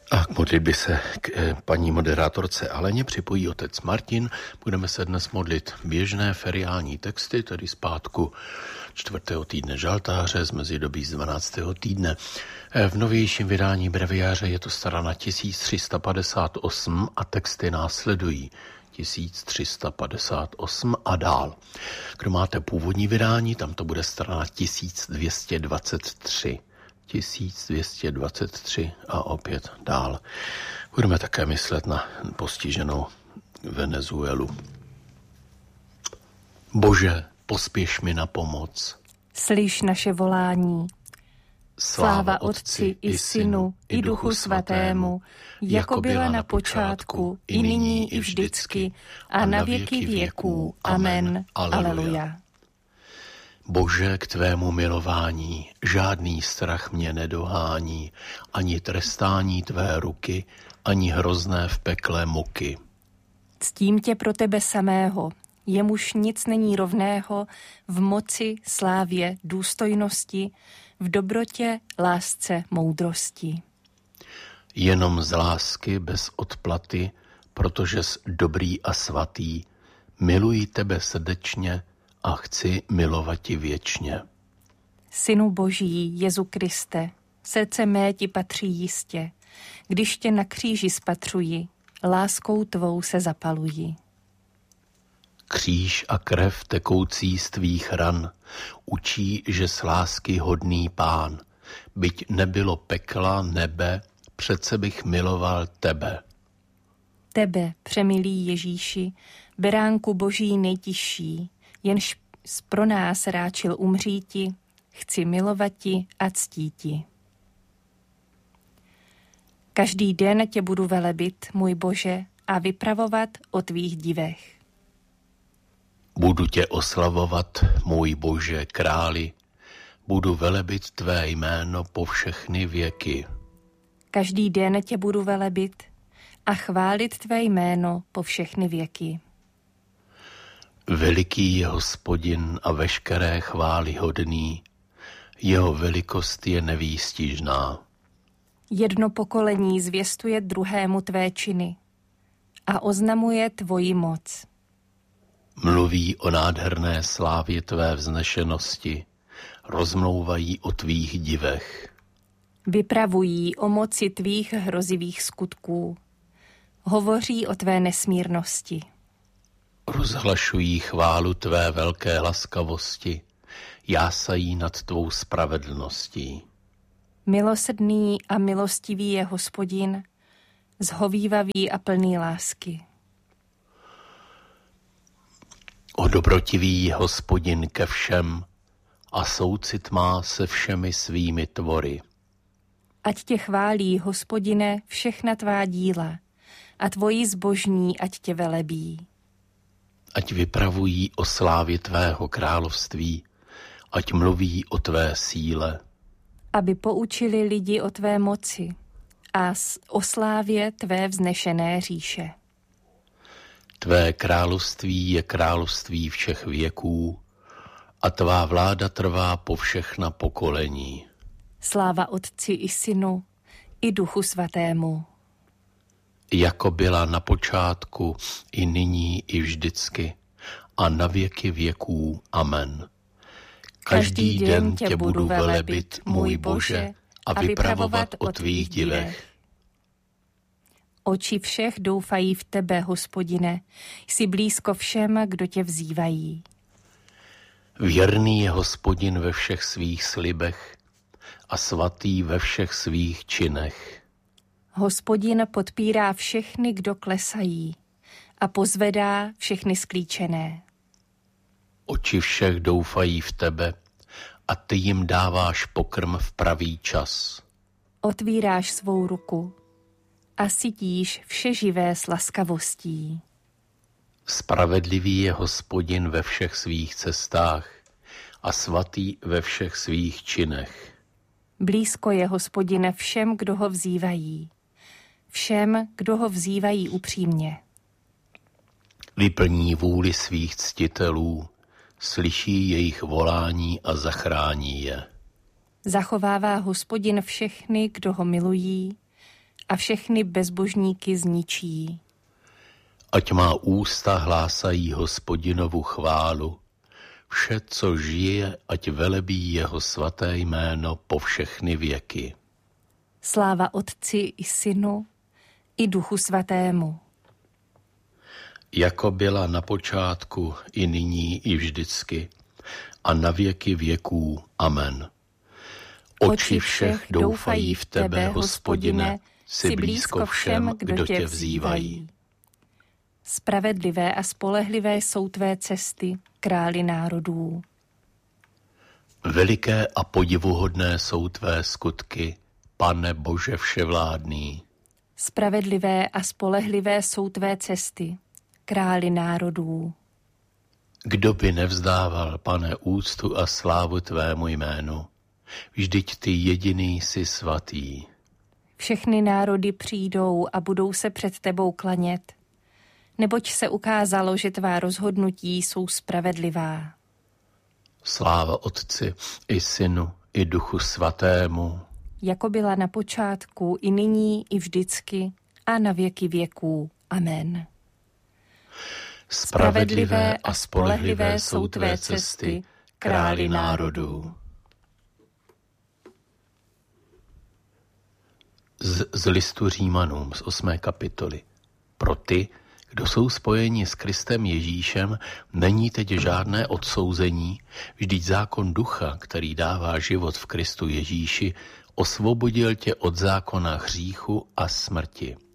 A k modlitbě se k paní moderátorce Aleně připojí otec Martin. Budeme se dnes modlit běžné feriální texty, tedy z pátku 4. týdne žaltáře z mezidobí z 12. týdne. V novějším vydání breviáře je to strana 1358 a texty následují 1358 a dál. Kdo máte původní vydání, tam to bude strana 1223. 1223 a opět dál. Budeme také myslet na postiženou Venezuelu. Bože, pospěš mi na pomoc. Slyš naše volání. Sláva Otci i Synu i Duchu Svatému, jako byla na počátku, i nyní, i vždycky, a na věky věků. Amen. Aleluja. Bože, k tvému milování žádný strach mě nedohání, ani trestání tvé ruky, ani hrozné v pekle muky. Ctím tě pro tebe samého, jemuž nic není rovného, v moci, slávě, důstojnosti, v dobrotě, lásce, moudrosti. Jenom z lásky bez odplaty, protože jsi dobrý a svatý, miluji tebe srdečně a chci milovat ti věčně. Synu Boží, Jezu Kriste, srdce mé ti patří jistě, když tě na kříži spatřuji, láskou tvou se zapaluji. Kříž a krev tekoucí z tvých ran učí, že s lásky hodný Pán, byť nebylo pekla, nebe, přece bych miloval tebe. Tebe, přemilý Ježíši, beránku Boží nejtižší, jenž pro nás ráčil umříti, chci milovati a ctíti. Každý den tě budu velebit, můj Bože, a vypravovat o tvých divech. Budu tě oslavovat, můj Bože, králi, budu velebit tvé jméno po všechny věky. Každý den tě budu velebit a chválit tvé jméno po všechny věky. Veliký je Hospodin a veškeré chvály hodný, jeho velikost je nevýstižná. Jedno pokolení zvěstuje druhému tvé činy a oznamuje tvoji moc. Mluví o nádherné slávě tvé vznešenosti, rozmlouvají o tvých divech. Vypravují o moci tvých hrozivých skutků, hovoří o tvé nesmírnosti. Rozhlašují chválu tvé velké laskavosti, jásají nad tvou spravedlností. Milosrdný a milostivý je Hospodin, zhovívavý a plný lásky. O dobrotivý je Hospodin ke všem a soucit má se všemi svými tvory. Ať tě chválí, Hospodine, všechna tvá díla a tvoji zbožní ať tě velebí. Ať vypravují o slávě tvého království, ať mluví o tvé síle. Aby poučili lidi o tvé moci a o slávě tvé vznešené říše. Tvé království je království všech věků a tvá vláda trvá po všechna pokolení. Sláva Otci i Synu i Duchu Svatému. Jako byla na počátku, i nyní, i vždycky, a na věky věků. Amen. Každý den tě budu velebit, můj Bože, a vypravovat o tvých divech. Oči všech doufají v tebe, Hospodine, jsi blízko všem, kdo tě vzývají. Věrný je Hospodin ve všech svých slibech a svatý ve všech svých činech. Hospodin podpírá všechny, kdo klesají, a pozvedá všechny sklíčené. Oči všech doufají v tebe a ty jim dáváš pokrm v pravý čas. Otvíráš svou ruku a sytíš vše živé s laskavostí. Spravedlivý je Hospodin ve všech svých cestách a svatý ve všech svých činech. Blízko je Hospodin všem, kdo ho vzývají. Všem, kdo ho vzývají upřímně. Vyplní vůli svých ctitelů, slyší jejich volání a zachrání je. Zachovává Hospodin všechny, kdo ho milují, a všechny bezbožníky zničí. Ať má ústa hlásají Hospodinovu chválu, vše, co žije, ať velebí jeho svaté jméno po všechny věky. Sláva Otci i Synu, i Duchu Svatému. Jako byla na počátku, i nyní, i vždycky, a na věky věků. Amen. Oči všech doufají v tebe, Hospodine, jsi blízko všem, kdo tě vzývají. Spravedlivé a spolehlivé jsou tvé cesty, králi národů. Veliké a podivuhodné jsou tvé skutky, Pane Bože vševládný. Spravedlivé a spolehlivé jsou tvé cesty, králi národů. Kdo by nevzdával, Pane, úctu a slávu tvému jménu? Vždyť ty jediný jsi svatý. Všechny národy přijdou a budou se před tebou klanět, neboť se ukázalo, že tvá rozhodnutí jsou spravedlivá. Sláva Otci i Synu i Duchu Svatému. Jako byla na počátku, i nyní, i vždycky, a na věky věků. Amen. Spravedlivé a spolehlivé jsou tvé cesty, králi národů. Z listu Římanům z 8. kapitoly. Pro ty, kdo jsou spojeni s Kristem Ježíšem, není teď žádné odsouzení, vždyť zákon ducha, který dává život v Kristu Ježíši, osvobodil tě od zákona hříchu a smrti.